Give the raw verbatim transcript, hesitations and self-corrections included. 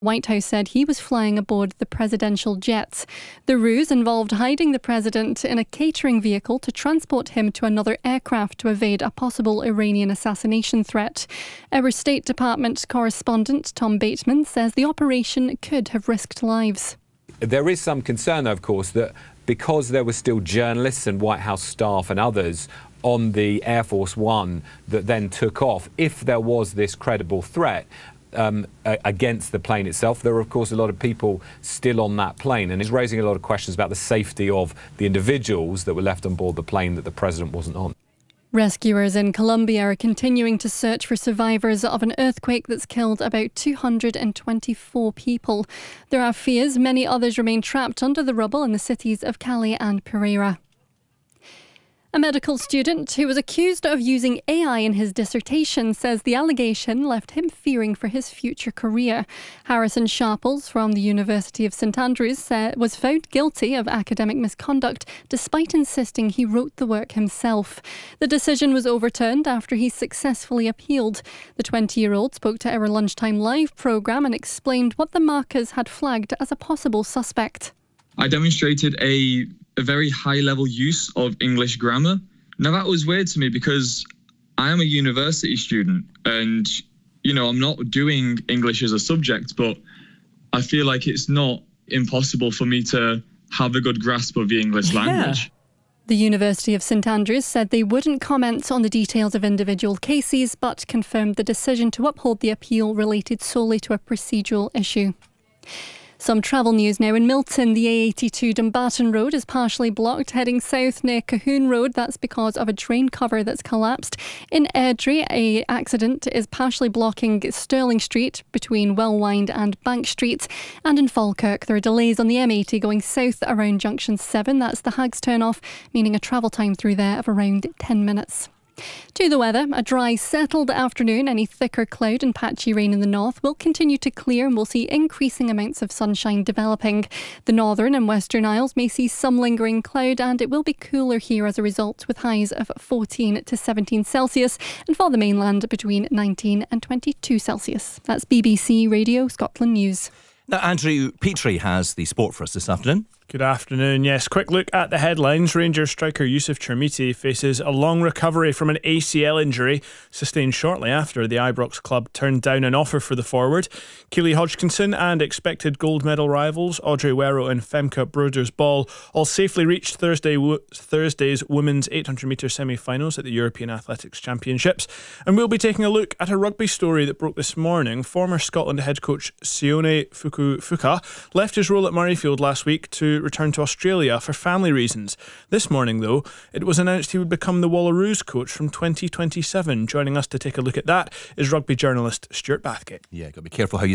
White House said he was flying aboard the presidential jet. The ruse involved hiding the president in a catering vehicle to transport him to another aircraft to evade a possible Iranian assassination threat. Our State Department correspondent Tom Bateman says the operation could have risked lives. There is some concern, of course, that because there were still journalists and White House staff and others on the Air Force One that then took off, if there was this credible threat Um, against the plane itself. There are, of course, a lot of people still on that plane, and it's raising a lot of questions about the safety of the individuals that were left on board the plane that the president wasn't on. Rescuers in Colombia are continuing to search for survivors of an earthquake that's killed about two hundred twenty-four people. There are fears many others remain trapped under the rubble in the cities of Cali and Pereira. A medical student who was accused of using A I in his dissertation says the allegation left him fearing for his future career. Harrison Sharples from the University of St Andrews said, was found guilty of academic misconduct despite insisting he wrote the work himself. The decision was overturned after he successfully appealed. The twenty-year-old spoke to our Lunchtime Live programme and explained what the markers had flagged as a possible suspect. I demonstrated a, a very high-level use of English grammar. Now, that was weird to me because I am a university student and, you know, I'm not doing English as a subject, but I feel like it's not impossible for me to have a good grasp of the English language. Yeah. The University of St Andrews said they wouldn't comment on the details of individual cases, but confirmed the decision to uphold the appeal related solely to a procedural issue. Some travel news now. In Milton, the A eighty-two Dumbarton Road is partially blocked heading south near Cahoon Road. That's because of a drain cover that's collapsed. In Airdrie, a accident is partially blocking Stirling Street between Wellwind and Bank Street. And in Falkirk, there are delays on the M eighty going south around Junction seven. That's the Hags turn-off, meaning a travel time through there of around ten minutes. To the weather, a dry, settled afternoon. Any thicker cloud and patchy rain in the north will continue to clear and we'll see increasing amounts of sunshine developing. The northern and western Isles may see some lingering cloud and it will be cooler here as a result, with highs of fourteen to seventeen Celsius, and for the mainland between nineteen and twenty-two Celsius. That's B B C Radio Scotland News. Now, Andrew Petrie has the sport for us this afternoon. Good afternoon. Yes, quick look at the headlines. Rangers striker Yusuf Chermiti faces a long recovery from an A C L injury sustained shortly after the Ibrox club turned down an offer for the forward. Keely Hodgkinson and expected gold medal rivals Audrey Werrow and Femke Broders Ball all safely reached Thursday Thursday's women's eight hundred metre semi-finals at the European Athletics Championships. And we'll be taking a look at a rugby story that broke this morning. Former Scotland head coach Sione Fukufuka left his role at Murrayfield last week to return to Australia for family reasons. This morning, though, it was announced he would become the Wallaroos coach from twenty twenty-seven. Joining us to take a look at that is rugby journalist Stuart Bathgate. Yeah, got to be careful how you